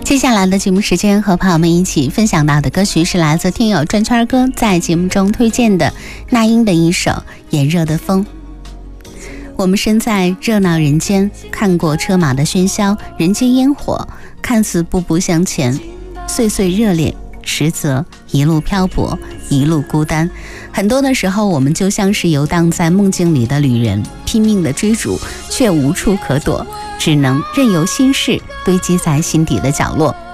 接下来的节目时间，和朋友们一起分享到的歌曲是来自听友转圈哥在节目中推荐的那英的一首《炎热的风》。我们身在热闹人间，看过车马的喧嚣，人间烟火看似步步向前，岁岁热烈，实则一路漂泊，一路孤单。很多的时候，我们就像是游荡在梦境里的旅人，拼命的追逐，却无处可躲，只能任由心事堆积在心底的角落。